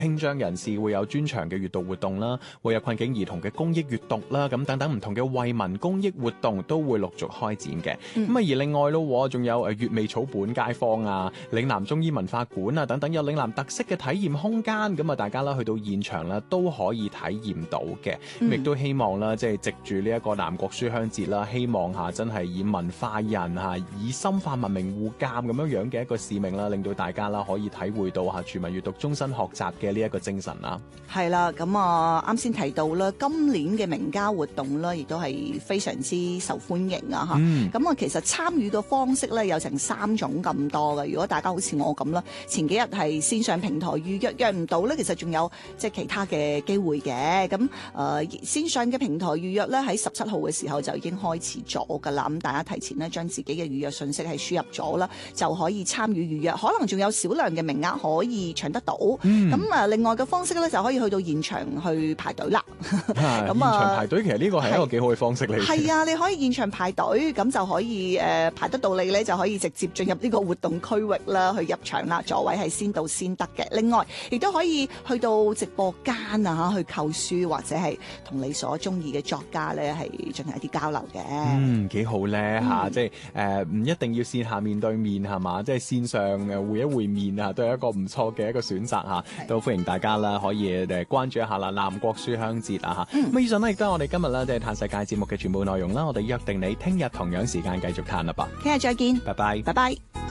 聽障人士會有專場嘅閱讀活動啦，會有困境兒童嘅公益閱讀啦，咁等等唔同嘅惠民公益活動都會陸續開展嘅。咁而另外咯，仲有粵味草本街坊啊、嶺南中醫文化館啊等等，有嶺南特色嘅體驗空間，咁啊大家啦去到現場啦都可以體驗到嘅。亦都希望啦，即係藉住呢一個南國書香節啦，希望下真係以文化人嚇，以深化文明互鑑咁樣嘅一個使命啦，令到大家啦可以體會到嚇全民閱讀終身學習嘅呢一個精神啦。 係啦，咁啊啱先提到啦，今年嘅名家活動啦，亦都係非常之受歡迎啊嚇。咁其實參與嘅方式咧有成3種咁多嘅。如果大家好似我咁啦，前幾日係線上平台預約唔到咧，其實仲有即係其他嘅機會嘅。咁線上嘅平台預約咧喺17號嘅時候就已經開始咗㗎啦。咁大家提前咧將自己嘅預約信息係輸入咗啦，就可以參與預約。可能仲有少量嘅名額可以搶得到。咁另外嘅方式咧就可以去到現場去排隊啦。 咁現場排隊其實呢個係一個幾好嘅方式嚟。 係啊，你可以現場排隊，咁就可以排得到你咧，就可以直接進入呢個活動區域啦，去入場啦，座位係先到先得嘅。另外，亦都可以去到直播間啊，去購書或者係同你所中意嘅作家咧係進行一啲交流嘅。 幾好咧嚇，即係唔一定要線下面對面係嘛，即係線上會一會面啊，都係一個唔錯嘅一個選擇嚇。都歡迎大家啦，可以關注一下啦，南國書香節啊嚇。咁以上呢，亦都係我哋今日啦，即係嘆世界節目嘅全部內容啦。我哋約定你聽日同樣時間繼續嘆啦噃。 聽日再見， 拜拜。 拜拜。